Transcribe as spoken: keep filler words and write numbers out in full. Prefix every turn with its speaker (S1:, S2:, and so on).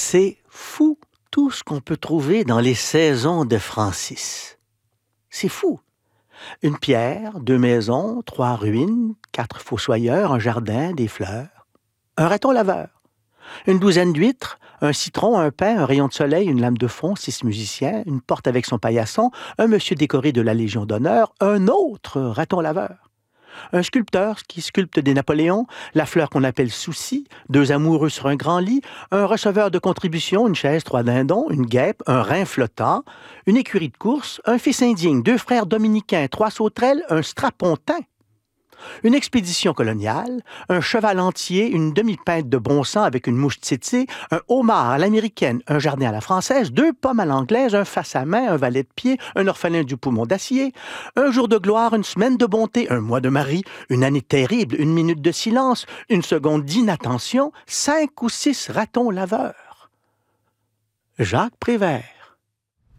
S1: C'est fou tout ce qu'on peut trouver dans les saisons de Francis. C'est fou. Une pierre, deux maisons, trois ruines, quatre fossoyeurs, un jardin, des fleurs, un raton laveur, une douzaine d'huîtres, un citron, un pain, un rayon de soleil, une lame de fond, six musiciens, une porte avec son paillasson, un monsieur décoré de la Légion d'honneur, un autre raton laveur. Un sculpteur qui sculpte des Napoléons, la fleur qu'on appelle souci, deux amoureux sur un grand lit, un receveur de contributions, une chaise, trois dindons, une guêpe, un rein flottant, une écurie de course, un fils indigne, deux frères dominicains, trois sauterelles, un strapontin. Une expédition coloniale, un cheval entier, une demi-pinte de bon sang avec une mouche tsetse, un homard à l'américaine, un jardin à la française, deux pommes à l'anglaise, un face à main, un valet de pied, un orphelin du poumon d'acier, un jour de gloire, une semaine de bonté, un mois de Marie, une année terrible, une minute de silence, une seconde d'inattention, cinq ou six ratons laveurs. Jacques Prévert.